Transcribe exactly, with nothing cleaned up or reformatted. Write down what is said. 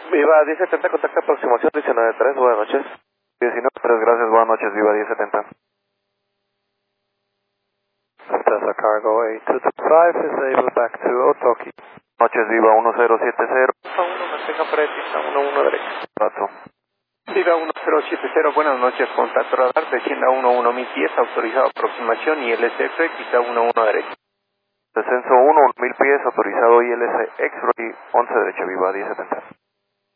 Viva diez setenta, contacta aproximación diecinueve tres, buenas noches. diecinueve tres, gracias, buenas noches, Viva diez setenta. Delta Cargo eight two two five is able back to Otoki. Noches, Viva uno cero siete cero. Alfa uno, mantenga pista uno uno derecho. Rato. Viva uno cero siete cero, buenas noches, contacto radar, descienda uno uno mil pies, autorizado aproximación I L S X, quizá uno uno derecho. Descenso uno, mil pies, autorizado I L S X, once derecho, Viva diez setenta.